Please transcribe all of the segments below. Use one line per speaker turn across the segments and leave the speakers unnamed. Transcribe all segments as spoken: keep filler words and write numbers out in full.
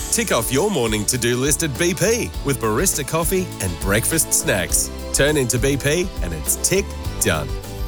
Tick off your morning to-do list at B P with barista coffee and breakfast snacks. Turn into B P and it's tick done.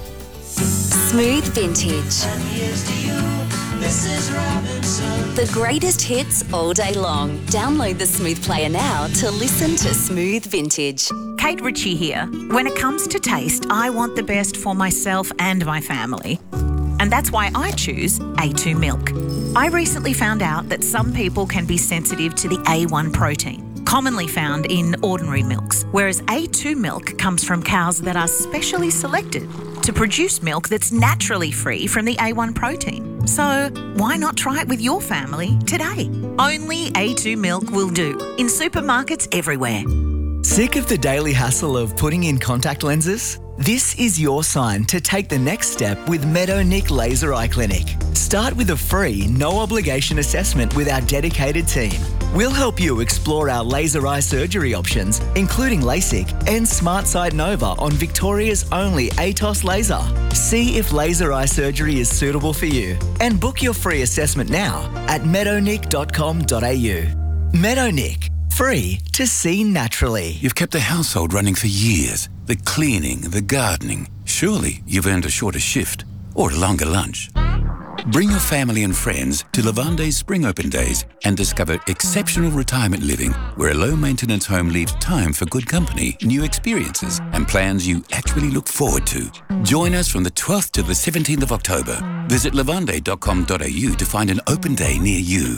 Smooth Vintage.
And here's to you, Missus Robinson.
The greatest hits all day long. Download the Smooth Player now to listen to Smooth Vintage.
Kate Ritchie here. When it comes to taste, I want the best for myself and my family. And that's why I choose A two milk. I recently found out that some people can be sensitive to the A one protein, commonly found in ordinary milks, whereas A two milk comes from cows that are specially selected to produce milk that's naturally free from the A one protein. So why not try it with your family today? Only A two milk will do, in supermarkets everywhere.
Sick of the daily hassle of putting in contact lenses? This is your sign to take the next step with Meadownick Laser Eye Clinic. Start with a free, no-obligation assessment with our dedicated team. We'll help you explore our laser eye surgery options, including LASIK and SmartSight Nova on Victoria's only ATOS laser. See if laser eye surgery is suitable for you and book your free assessment now at meadownick dot com dot a u. Meadownick. Free to see naturally.
You've kept the household running for years. The cleaning, the gardening. Surely you've earned a shorter shift or a longer lunch. Bring your family and friends to Lavande's Spring Open Days and discover exceptional retirement living where a low-maintenance home leaves time for good company, new experiences and plans you actually look forward to. Join us from the twelfth to the seventeenth of October. Visit lavande dot com dot a u to find an open day near you.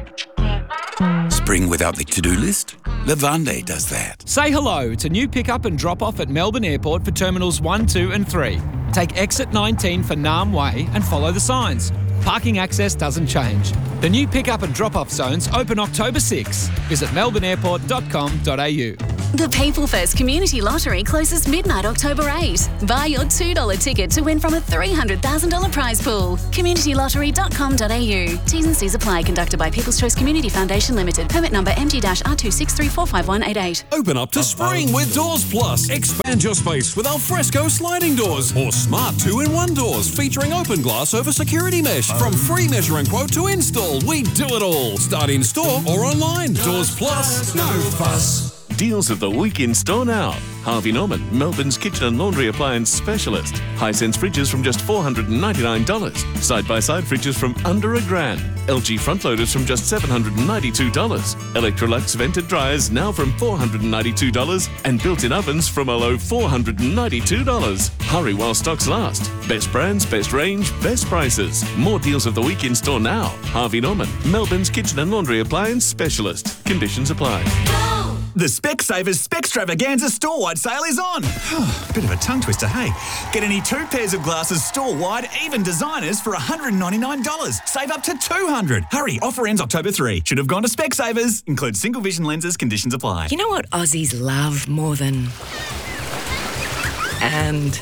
Spring without the to-do list? Lavande does that.
Say hello to new pick-up and drop-off at Melbourne Airport for Terminals one, two and three. Take exit nineteen for Nam Way and follow the signs. Parking access doesn't change. The new pick-up and drop-off zones open October sixth. Visit melbourne airport dot com dot a u.
The People First Community Lottery closes midnight October eighth. Buy your two dollars ticket to win from a three hundred thousand dollars prize pool. community lottery dot com dot a u. T's and C's apply. Conducted by People's Choice Community Foundation Limited. Permit number M G R two six three four five one eight eight.
Open up to spring with Doors Plus. Expand your space with Alfresco sliding doors or smart two-in-one doors featuring open glass over security mesh. From free measure and quote to install, we do it all. Start in store or online. Doors Plus, no fuss.
Deals of the week in store now. Harvey Norman, Melbourne's kitchen and laundry appliance specialist. Hisense fridges from just four hundred ninety-nine dollars. Side-by-side fridges from under a grand. L G front loaders from just seven hundred ninety-two dollars. Electrolux vented dryers now from four hundred ninety-two dollars. And built-in ovens from a low four hundred ninety-two dollars. Hurry while stocks last. Best brands, best range, best prices. More deals of the week in store now. Harvey Norman, Melbourne's kitchen and laundry appliance specialist. Conditions apply.
The Specsavers Spextravaganza store-wide sale is on. Bit of a tongue twister, hey? Get any two pairs of glasses store-wide, even designers, for one hundred ninety-nine dollars. Save up to two hundred dollars. Hurry, offer ends October third. Should have gone to Specsavers. Includes single vision lenses, conditions apply.
You know what Aussies love more than... And...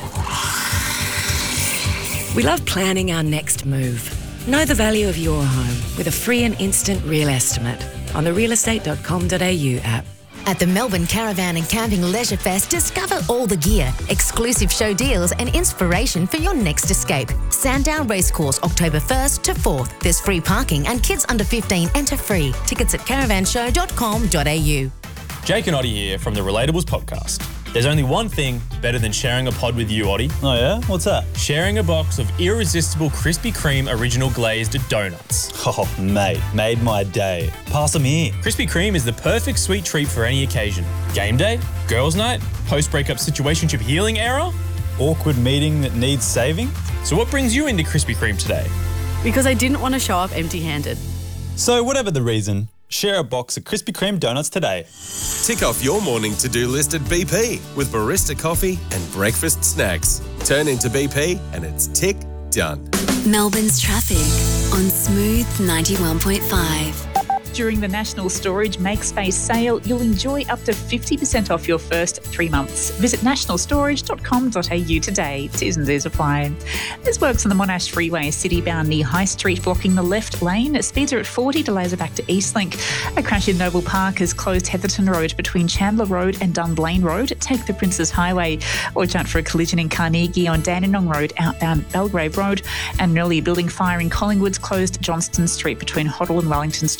we love planning our next move. Know the value of your home with a free and instant real estimate on the real estate dot com dot a u app.
At the Melbourne Caravan and Camping Leisure Fest, discover all the gear, exclusive show deals and inspiration for your next escape. Sandown Racecourse, October first to fourth. There's free parking and kids under fifteen enter free. Tickets at caravan show dot com dot a u.
Jake and Oddie here from the Relatables podcast. There's only one thing better than sharing a pod with you, Oddie.
Oh yeah? What's that?
Sharing a box of irresistible Krispy Kreme original glazed donuts.
Oh, mate, made my day. Pass them here.
Krispy Kreme is the perfect sweet treat for any occasion. Game day, girls' night, post-breakup situationship healing era,
awkward meeting that needs saving.
So what brings you into Krispy Kreme today?
Because I didn't want to show up empty-handed.
So whatever the reason, share a box of Krispy Kreme donuts today.
Tick off your morning to-do list at B P with barista coffee and breakfast snacks. Turn into B P and it's tick done.
Melbourne's traffic on Smooth ninety-one point five.
During the National Storage Make Space sale, you'll enjoy up to fifty percent off your first three months. Visit national storage dot com dot a u today. T's and C's apply. There's works on the Monash Freeway, city-bound near High Street, blocking the left lane. Speeds are at forty, delays are back to Eastlink. A crash in Noble Park has closed Heatherton Road between Chandler Road and Dunblane Road. Take the Princes Highway. Watch out for a collision in Carnegie on Dandenong Road, outbound Belgrave Road. And an early building fire in Collingwood's closed Johnston Street between Hoddle and Wellington Streets.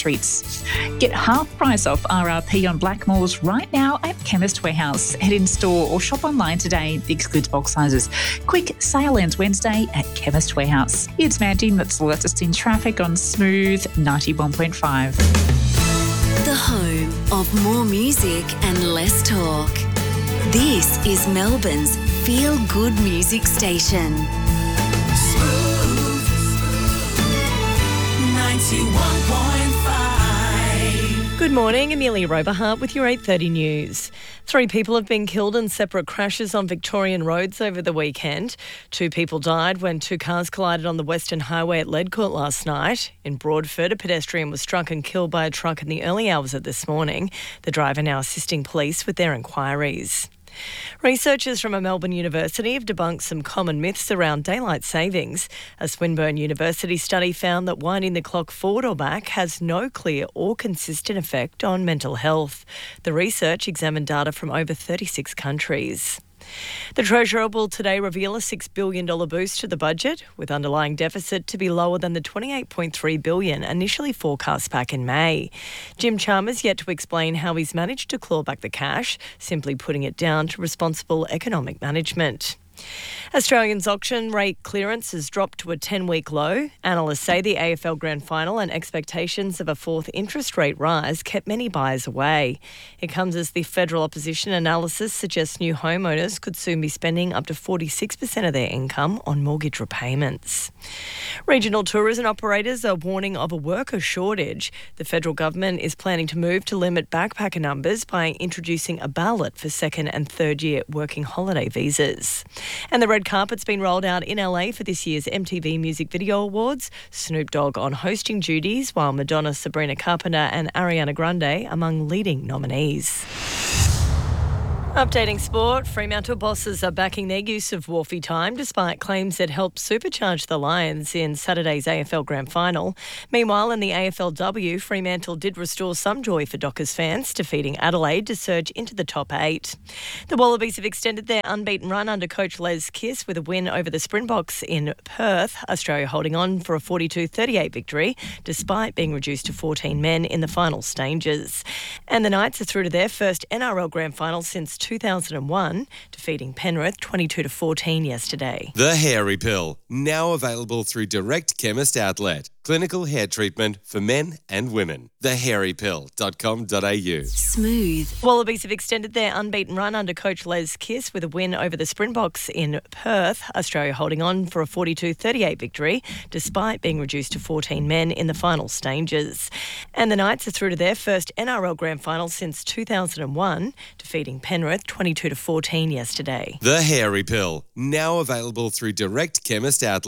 Get half price off R R P on Blackmores right now at Chemist Warehouse. Head in store or shop online today. The excludes box sizes. Quick sale ends Wednesday at Chemist Warehouse. It's Mandy, that's the latest in traffic on Smooth ninety-one point five.
The home of more music and less talk. This is Melbourne's Feel Good Music Station.
Smooth ninety-one point five.
Good morning, Amelia Roberhart with your eight thirty news. Three people have been killed in separate crashes on Victorian roads over the weekend. Two people died when two cars collided on the Western Highway at Leadcourt last night. In Broadford, a pedestrian was struck and killed by a truck in the early hours of this morning. The driver now assisting police with their inquiries. Researchers from a Melbourne university have debunked some common myths around daylight savings. A Swinburne University study found that winding the clock forward or back has no clear or consistent effect on mental health. The research examined data from over thirty-six countries. The Treasurer will today reveal a six billion dollars boost to the budget, with underlying deficit to be lower than the twenty-eight point three billion dollars initially forecast back in May. Jim Chalmers yet to explain how he's managed to claw back the cash, simply putting it down to responsible economic management. Australians' auction rate clearance has dropped to a ten-week low. Analysts say the A F L Grand Final and expectations of a fourth interest rate rise kept many buyers away. It comes as the federal opposition analysis suggests new homeowners could soon be spending up to forty-six percent of their income on mortgage repayments. Regional tourism operators are warning of a worker shortage. The federal government is planning to move to limit backpacker numbers by introducing a ballot for second and third year working holiday visas. And the red carpet's been rolled out in L A for this year's M T V Music Video Awards. Snoop Dogg on hosting duties, while Madonna, Sabrina Carpenter and Ariana Grande among leading nominees. Updating sport, Fremantle bosses are backing their use of Wharfie time despite claims it helped supercharge the Lions in Saturday's A F L Grand Final. Meanwhile, in the A F L W, Fremantle did restore some joy for Dockers fans, defeating Adelaide to surge into the top eight. The Wallabies have extended their unbeaten run under coach Les Kiss with a win over the Springboks in Perth. Australia holding on for a forty-two thirty-eight victory, despite being reduced to fourteen men in the final stages. And the Knights are through to their first N R L Grand Final since two thousand one, defeating Penrith twenty-two to fourteen yesterday.
The Hairy Pill, now available through Direct Chemist Outlet. Clinical hair treatment for men and women. the hairy pill dot com dot a u.
Smooth.
Wallabies have extended their unbeaten run under coach Les Kiss with a win over the Springboks in Perth. Australia holding on for a forty-two thirty-eight victory, despite being reduced to fourteen men in the final stages. And the Knights are through to their first N R L Grand Final since two thousand one, defeating Penrith twenty-two to fourteen yesterday.
The Hairy Pill, now available through Direct Chemist Outlet.